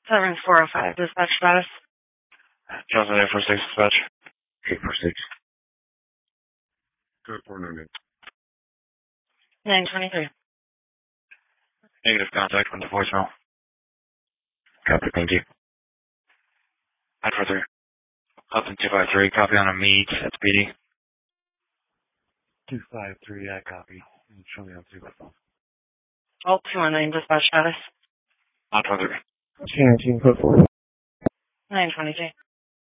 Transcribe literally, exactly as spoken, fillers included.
seven four oh five, dispatch status. Johnson eight four six, dispatch. eight four six. Good four nine eight. nine twenty-three. Negative contact with the voicemail. Copy, thank you. nine four three. Upton two five three, copy on a meet at Speedy. two five three, I copy. Show me on two. Alt two one nine, dispatch status. nine four three. Changing code four. nine twenty-two.